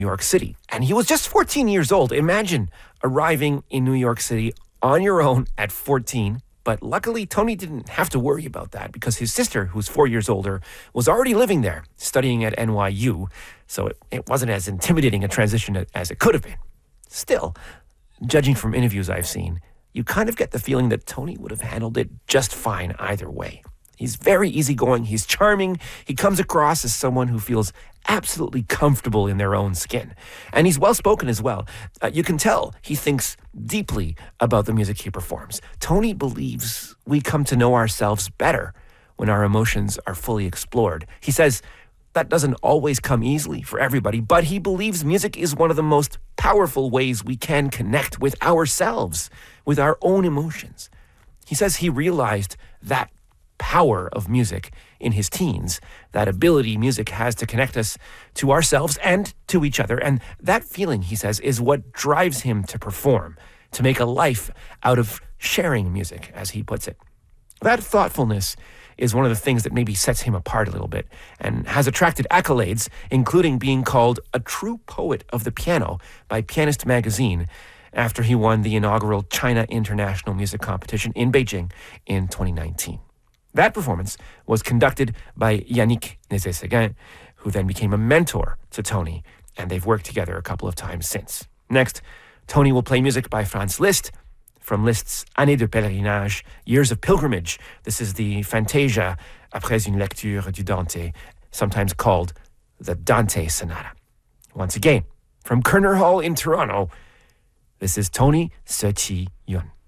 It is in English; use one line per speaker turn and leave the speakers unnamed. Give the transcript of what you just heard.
New York City. And he was just 14 years old. Imagine arriving in New York City on your own at 14. But luckily, Tony didn't have to worry about that because his sister, who's 4 years older, was already living there, studying at NYU. So it wasn't as intimidating a transition as it could have been. Still, judging from interviews I've seen, you kind of get the feeling that Tony would have handled it just fine either way. He's very easygoing, he's charming, he comes across as someone who feels absolutely comfortable in their own skin. And he's well-spoken as well. You can tell he thinks deeply about the music he performs. Tony believes we come to know ourselves better when our emotions are fully explored. He says that doesn't always come easily for everybody, but he believes music is one of the most powerful ways we can connect with ourselves, with our own emotions. He says he realized that power of music in his teens, that ability music has to connect us to ourselves and to each other. And that feeling, he says, is what drives him to perform, to make a life out of sharing music, as he puts it. That thoughtfulness is one of the things that maybe sets him apart a little bit and has attracted accolades, including being called a true poet of the piano by Pianist Magazine after he won the inaugural China International Music Competition in Beijing in 2019. That performance was conducted by Yannick Nézet-Séguin, who then became a mentor to Tony, and they've worked together a couple of times since. Next, Tony will play music by Franz Liszt from Liszt's Années de Pèlerinage, Years of Pilgrimage. This is the Fantasia après une lecture du Dante, sometimes called the Dante Sonata. Once again, from Kerner Hall in Toronto, this is Tony Se Chi Yun.